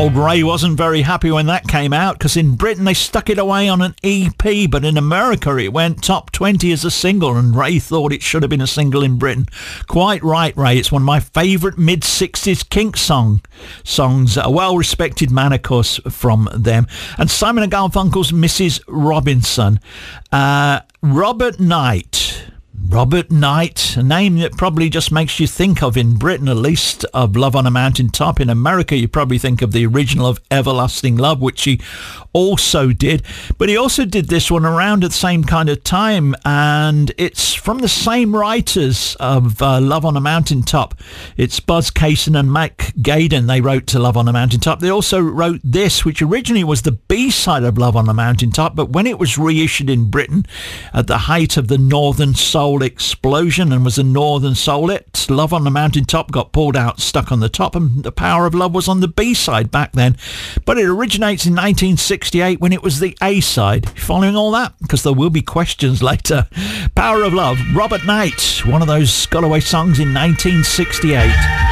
Old Ray wasn't very happy when that came out, because in Britain they stuck it away on an EP, but in America it went top 20 as a single, and Ray thought it should have been a single in Britain. Quite right, Ray. It's one of my favourite mid-60s Kinks songs. A well-respected man, of course, from them. And Simon and Garfunkel's Mrs. Robinson. Robert Knight. Robert Knight, a name that probably just makes you think of, in Britain at least, of Love on a Mountain Top. In America, you probably think of the original of Everlasting Love, which he also did. But he also did this one around at the same kind of time, and it's from the same writers of Love on a Mountain Top. It's Buzz Cason and Mac Gaden. They wrote to Love on a Mountain Top. They also wrote this, which originally was the B-side of Love on a Mountain Top, but when it was reissued in Britain at the height of the Northern Soul explosion and was a Northern Soul hit, Love on the Mountain Top got pulled out, stuck on the top, and The Power of Love was on the B-side back then. But it originates in 1968 when it was the A-side. Following all that? Because there will be questions later. Power of Love, Robert Knight, one of those Scholaway songs in 1968.